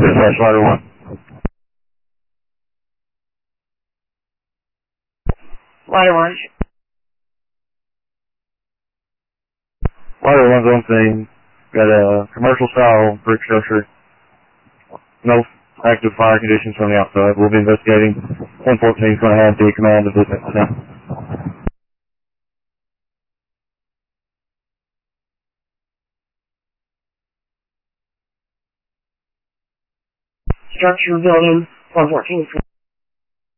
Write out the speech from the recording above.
Dispatch Ladder 1. Ladder 1. Ladder 1's on scene. Got a commercial style brick structure. No active fire conditions from the outside. We'll be investigating. 114 is going to have the command of this incident. Structure building 114.